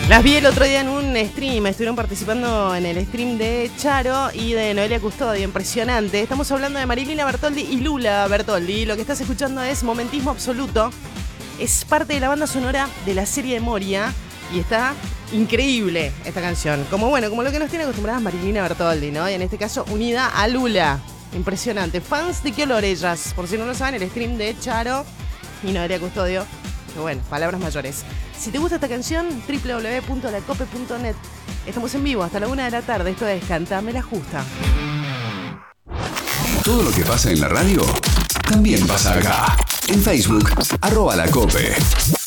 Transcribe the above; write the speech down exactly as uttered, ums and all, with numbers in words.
Las vi el otro día en un stream, estuvieron participando en el stream de Charo y de Noelia Custodio, impresionante. Estamos hablando de Marilina Bertoldi y Lula Bertoldi. Lo que estás escuchando es Momentismo Absoluto. Es parte de la banda sonora de la serie de Moria y está increíble esta canción. Como bueno, como lo que nos tiene acostumbradas Marilina Bertoldi, ¿no? Y en este caso unida a Lula. Impresionante. Fans de qué olor ellas. Por si no lo saben, el stream de Charo y Noelia Custodio. Que bueno, palabras mayores. Si te gusta esta canción, doble u doble u doble u punto la cope punto net. Estamos en vivo hasta la una de la tarde. Esto es Cantame la Justa. Todo lo que pasa en la radio también pasa acá. En Facebook, arroba la Cope.